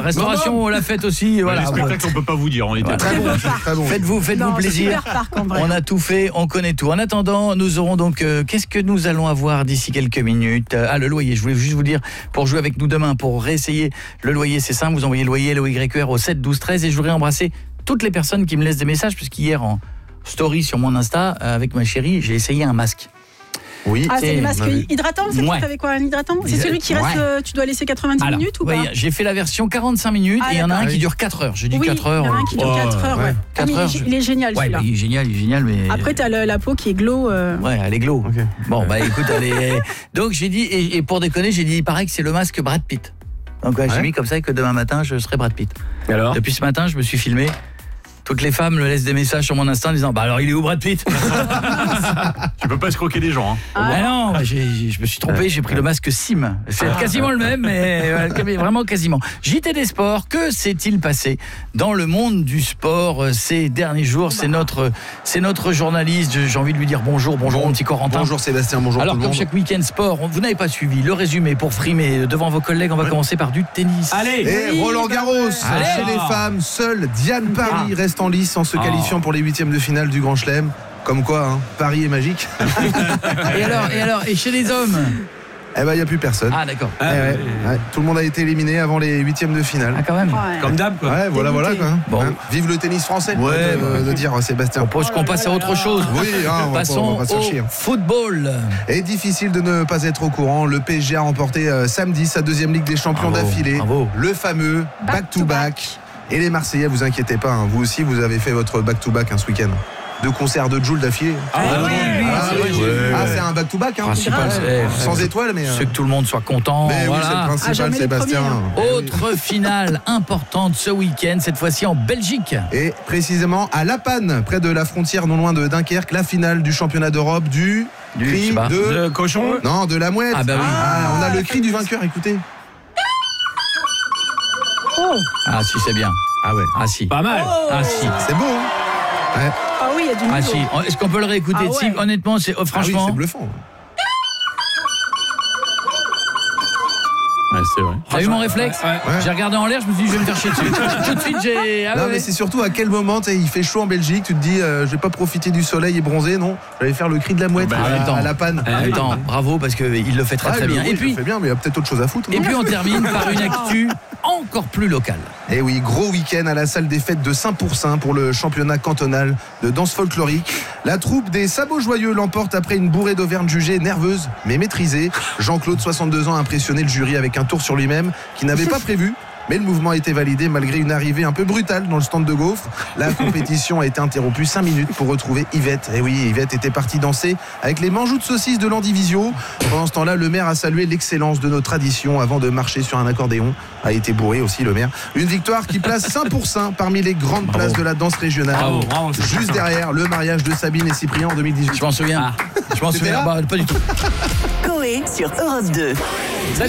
restauration, la fête aussi. Voilà. Les spectacles, on peut pas vous dire. On était Très bon. Faites-vous plaisir. Super parc, en vrai. On a tout fait, on connaît tout. En attendant, nous aurons donc qu'est-ce que nous allons avoir d'ici quelques minutes? Le loyer. Je voulais juste vous dire, pour jouer avec nous demain, pour réessayer le loyer, c'est simple, vous envoyez le loyer LOYER au 7 12 13 et je voudrais embrasser toutes les personnes qui me laissent des messages, puisqu'hier en story sur mon Insta avec ma chérie, j'ai essayé un masque. Oui. Ah, c'est les masques hydratants, c'est Ouais. avec quoi, un hydratant? C'est celui qui reste, tu dois laisser 90 minutes ou pas? Oui, j'ai fait la version 45 minutes et il y en a un qui dure 4 heures. J'ai dit 4 heures. Il y en a un qui dure 4 heures, ouais. 4 heures. Il est génial, celui-là. Il est génial, mais... Après, t'as la peau qui est glow. Ouais, elle est glow. Okay. Bon, écoute, elle est... Donc, j'ai dit, et pour déconner, j'ai dit, il paraît que c'est le masque Brad Pitt. Donc, j'ai mis comme ça que demain matin, je serai Brad Pitt. Et alors ? Depuis ce matin, je me suis filmé. Toutes les femmes me laissent des messages sur mon Insta en disant alors il est où Brad Pitt? Tu peux pas escroquer les gens. Non, je me suis trompé, j'ai pris le masque Sim. C'est quasiment le même, mais vraiment quasiment. JT des sports, que s'est-il passé dans le monde du sport ces derniers jours? C'est notre journaliste, j'ai envie de lui dire bonjour mon petit Corentin. Bonjour Sébastien, bonjour Alors tout le comme monde. chaque week-end sport, vous n'avez pas suivi le résumé pour frimer devant vos collègues, on va commencer par du tennis. Allez. Et Roland Garros, chez les femmes, seule Diane Paris reste en lice en se qualifiant pour les 8e de finale du Grand Chelem. Comme quoi, Paris est magique. Et chez les hommes? Eh ben, il n'y a plus personne. Ah d'accord. Tout le monde a été éliminé avant les 8e de finale. Ah quand même. Ouais. Comme d'hab, quoi. Ouais, voilà quoi. Bon. Vive le tennis français. De dire Sébastien. On propose qu'on passe à autre chose. Oui, on va Passons pas se faire chier. au football. Et difficile de ne pas être au courant. Le PSG a remporté samedi sa 2e Ligue des Champions d'affilée. Bravo. Le fameux back-to-back. Et les Marseillais, vous inquiétez pas, vous aussi vous avez fait votre back-to-back ce week-end. 2 concerts de Jul d'affilée. C'est un back-to-back. Principal, sans étoile, mais... C'est que tout le monde soit content. Mais oui, c'est le Voilà. principal, jamais les Sébastien. premiers, Autre finale importante ce week-end, cette fois-ci en Belgique. Et précisément à La Panne, près de la frontière non loin de Dunkerque, la finale du championnat d'Europe du je sais cri pas. De cochon. Non, de la mouette. Ah bah oui. On a le cri du vainqueur, écoutez. Ah si, c'est bien. Ah ouais. Ah si. Pas mal. Ah si. C'est beau, Ouais. Ah oui, il y a du niveau. Ah si. Est-ce qu'on peut le réécouter? Ah ouais. Si, honnêtement, c'est Ah oui, franchement. c'est bluffant. Ouais, c'est vrai. T'as vu mon réflexe? Ouais. J'ai regardé en l'air, je me suis dit je vais me faire chier dessus. Tout de suite j'ai. Non, mais c'est surtout à quel moment il fait chaud en Belgique, tu te dis je vais pas profiter du soleil et bronzer, non, je vais faire le cri de la mouette à La Panne. En même temps, bravo parce qu'il le fait très bien. Oui, Et puis, il fait bien, mais il y a peut-être autre chose à foutre. et puis on termine par une actu encore plus locale. Et oui, gros week-end à la salle des fêtes de Saint-Pourçain pour le championnat cantonal de danse folklorique. La troupe des Sabots Joyeux l'emporte après une bourrée d'Auvergne jugée nerveuse mais maîtrisée. Jean-Claude, 62 ans, a impressionné le jury avec un tour sur lui-même qu'il n'avait pas prévu. Mais le mouvement a été validé malgré une arrivée un peu brutale dans le stand de gaufres. La compétition a été interrompue 5 minutes pour retrouver Yvette. Et oui, Yvette était partie danser avec les manjous de saucisses de l'Andivisio. Pendant ce temps-là, le maire a salué l'excellence de nos traditions avant de marcher sur un accordéon. A été bourré aussi, le maire. Une victoire qui place Saint-Pourçain parmi les grandes places de la danse régionale. Bravo. Juste derrière le mariage de Sabine et Cyprien en 2018. Je m'en souviens. Je m'en C'était souviens. là Pas du tout. Coé sur Europe 2.